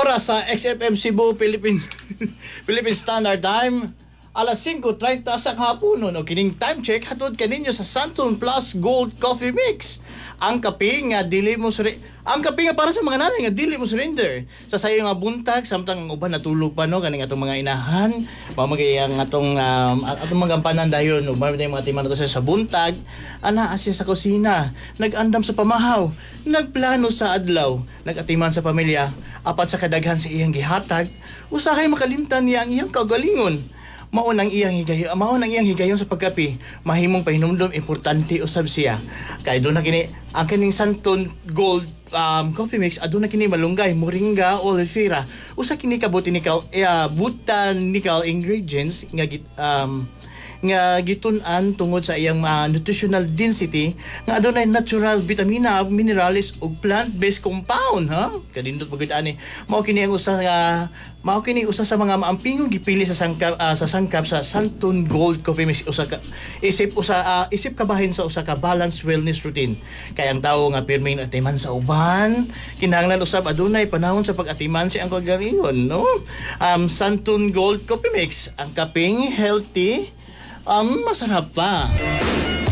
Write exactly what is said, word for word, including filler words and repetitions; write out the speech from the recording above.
Oras sa X F M Cebu, Philippine Philippine Standard Time. Alas singko treinta sa kahaponon o kining time check hatod kaninyo sa Santon Plus Gold Coffee Mix. Ang kape nga dili mo sure, ang kape nga para sa mga nanay nga dili mo surrender. Sa sayo nga buntag samtang ang uban natulog pa no kaning atong mga inahan, pamagay ang atong um, atong mga gampanan dayon ug mga mga timan nato sa buntag, ana asya sa kusina, nag-andam sa pamahaw, nagplano sa adlaw, nag-atiman sa pamilya, apat sa kadaghan sa iyang gihatag, usahay makalimtan niya ang iyang kagalingon. Mao nang iyang higayon, mao nang iyang higayon sa pagkape, mahimong pahinumdom importante usab siya. Kay do na kini ang kaning Santon Gold um, Coffee Mix aduna kini malunggay, moringa, oleifera. Usa kini ka botanical uh, botanical ingredients nga git, um, nga gitun-an tungod sa iyang uh, nutritional density nga adunay natural vitamina, minerals ug plant-based compound, ha? Kadindot pagud ani. Mao kini ang usa nga mao kini usa sa mga maampingong gipili sa sangkap uh, sa sangkap sa Santon Gold Coffee Mix usa ka isip usa uh, isip kabahin sa usa ka balanced wellness routine. Kay ang tawo nga pirming atiman sa uban, kinahanglan usab adunay panahon sa pag-atiman sa ang kagalingon, no? Um, Santon Gold Coffee Mix, ang kaping healthy, um, masarap pa.